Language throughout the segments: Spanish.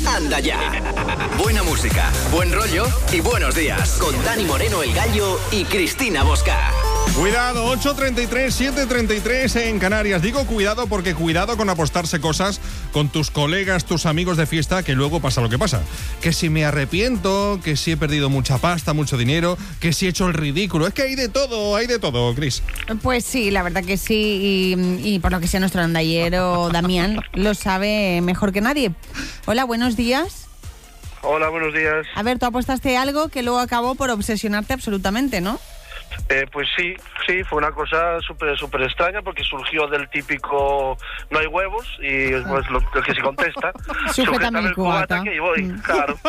Anda ya. Buena música, buen rollo y buenos días. Con Dani Moreno, El Gallo y Cristina Bosca. Cuidado, 8:33, 7:33 en Canarias. Digo cuidado porque cuidado con apostarse cosas con tus colegas, tus amigos de fiesta, que luego pasa lo que pasa. Que si me arrepiento, que si he perdido mucha pasta, mucho dinero, que si he hecho el ridículo. Es que hay de todo, Cris. Pues sí, la verdad que sí. Y por lo que sea nuestro andallero Damián lo sabe mejor que nadie. Hola, buenos días. Hola, buenos días. A ver, tú apostaste algo que luego acabó por obsesionarte absolutamente, ¿no? Pues sí, fue una cosa súper extraña porque surgió del típico no hay huevos y pues lo que se contesta. Sujétame el cubata. Que voy, claro.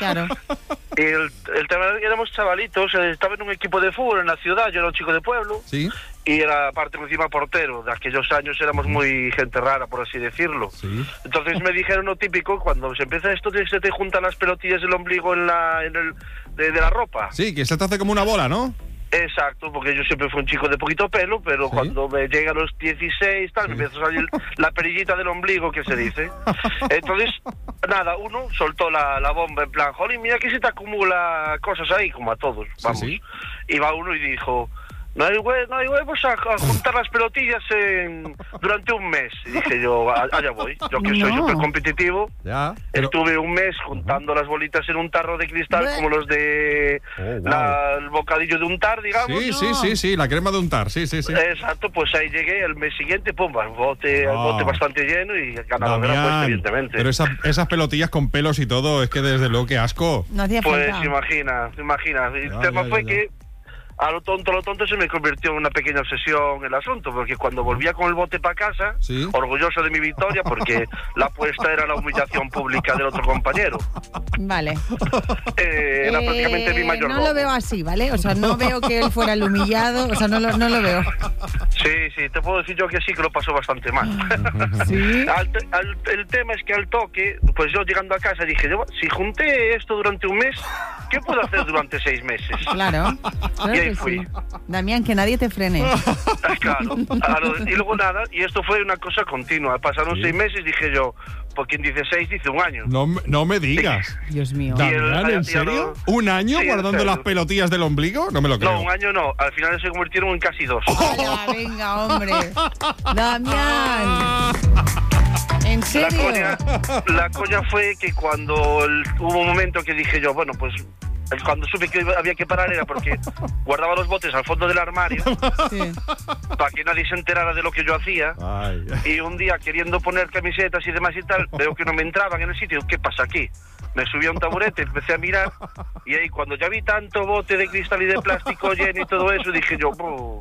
Y el tema era que éramos chavalitos, estaba en un equipo de fútbol en la ciudad, yo era un chico de pueblo. Sí. Y era aparte encima portero. De aquellos años éramos muy gente rara, por así decirlo. Sí. Entonces me dijeron lo típico, cuando se empieza esto, se te juntan las pelotillas del ombligo de la ropa. Sí, que se te hace como una bola, ¿no? Exacto, porque yo siempre fui un chico de poquito pelo, pero cuando me llega a los 16, me empieza a salir la perillita del ombligo, que se dice. Entonces, nada, uno soltó la bomba en plan, jolín, mira que se te acumula cosas ahí, como a todos, vamos. Sí. Y va uno y dijo, no hay huevos a juntar las pelotillas durante un mes. Y dije yo, allá voy, yo que soy súper competitivo. Ya, pero... Estuve un mes juntando las bolitas en un tarro de cristal, como los de el bocadillo de untar, digamos. Sí, la crema de untar, sí. Exacto, pues ahí llegué, el mes siguiente, pumba, el bote bastante lleno y ganador era puesto, evidentemente. Pero esas pelotillas con pelos y todo, es que desde luego, qué asco. No hacía pues falta. imagina. El tema fue que a lo tonto se me convirtió en una pequeña obsesión el asunto, porque cuando volvía con el bote para casa, orgulloso de mi victoria, porque la apuesta era la humillación pública del otro compañero. Vale. Era prácticamente mi mayor no lo veo así, ¿vale? O sea, no veo que él fuera el humillado, o sea, no lo veo. Sí, te puedo decir yo que sí, que lo pasó bastante mal. ¿Sí? El tema es que al toque, pues yo llegando a casa dije, si junté esto durante un mes, ¿qué puedo hacer durante 6 meses? Claro. Y ahí fui. Sí. Damián, que nadie te frene. Claro. Y luego nada, y esto fue una cosa continua. Pasaron 6 meses, dije yo, pues quien dice 6 dice un año. No me digas. Dios mío. Damián, ¿en serio? ¿Un año guardando las pelotillas del ombligo? No me lo creo. No, un año no. Al final se convirtieron en casi 2. ¡Hola, venga, hombre! ¡Damián! ¿En serio? La coña fue que cuando hubo un momento que dije yo, bueno, pues cuando supe que había que parar era porque guardaba los botes al fondo del armario para que nadie se enterara de lo que yo hacía. Ay. Y un día, queriendo poner camisetas y demás y tal, veo que no me entraban en el sitio. ¿Qué pasa aquí? Me subí a un taburete, empecé a mirar, y ahí cuando ya vi tanto bote de cristal y de plástico lleno y todo eso, dije yo,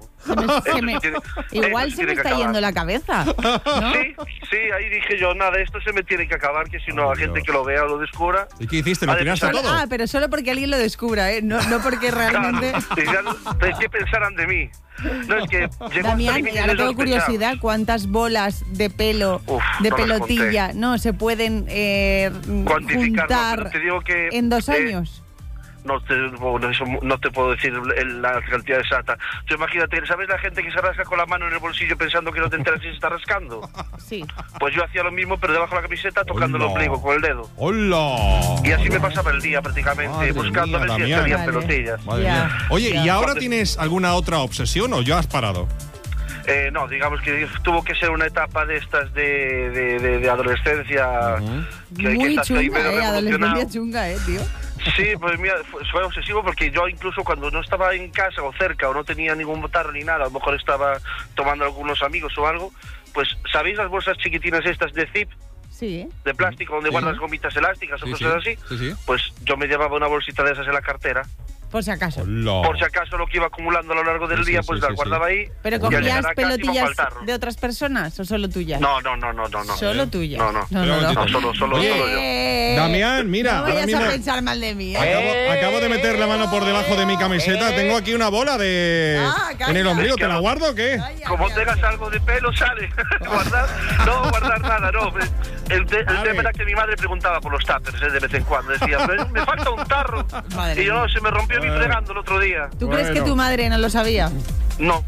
igual se me está yendo la cabeza, ¿no? Sí, ahí dije yo, nada, esto se me tiene que acabar, que si no la gente que lo vea o lo descubra. ¿Y qué hiciste? ¿Lo tiraste todo? Pero solo porque alguien lo descubra, ¿eh? No porque realmente... Claro, ¿qué pensarán de mí? No, es que Damián, ahora tengo curiosidad, ¿cuántas bolas de pelo, de pelotilla, se pueden juntar te digo que, en 2 años? No te puedo decir la cantidad exacta. Tú imagínate, ¿sabes la gente que se rasca con la mano en el bolsillo pensando que no te enteras si se está rascando? Sí. Pues yo hacía lo mismo, pero debajo de la camiseta, tocando el ombligo con el dedo. ¡Hola! Y así me pasaba el día prácticamente, buscando a ver si había pelotillas. Madre mía. Oye, ¿y ahora tienes alguna otra obsesión o ya has parado? No, digamos que tuvo que ser una etapa de estas de adolescencia. Muy chunga, adolescencia chunga, tío. Sí, pues mira, fue obsesivo porque yo incluso cuando no estaba en casa o cerca o no tenía ningún tarro ni nada, a lo mejor estaba tomando algunos amigos o algo, pues ¿sabéis las bolsas chiquitinas estas de zip? Sí. De plástico, donde guardas gomitas elásticas o cosas así. Sí. Pues yo me llevaba una bolsita de esas en la cartera. Por si acaso. Hola. Por si acaso lo que iba acumulando a lo largo del día, pues las guardaba ahí. ¿Pero cogías pelotillas de otras personas o solo tuyas? No. ¿Solo tuyas? No, solo yo. Damián, mira. No vayas a pensar mal de mí, Acabo de meter la mano por debajo de mi camiseta. Tengo aquí una bola en el ombligo. ¿Te la guardo o qué? Como tengas algo de pelo, sale. ¿Guardar? No, guardar nada, no. El tema era que mi madre preguntaba por los tuppers de vez en cuando. Decía, me falta un tarro. Madre y yo, se me rompió mi fregando el otro día. ¿Tú crees que tu madre no lo sabía? No.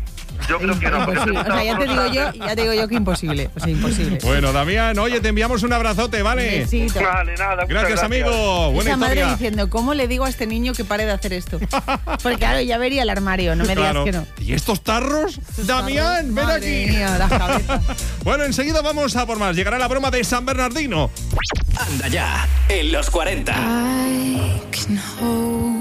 Yo creo que no. Imposible. O sea, ya te digo yo que imposible. O sea, imposible. Bueno, Damián, oye, te enviamos un abrazote, ¿vale? Besito. Vale, nada. Gracias, amigo. Buena Esa madre historia. diciendo, ¿cómo le digo a este niño que pare de hacer esto? Porque claro, ya vería el armario, no me digas que no. ¿Y estos tarros? Damián, ven Madre aquí. mía, las cabezas. Bueno, enseguida vamos a por más. Llegará la broma de San Bernardino. Anda ya, en los 40. I can hold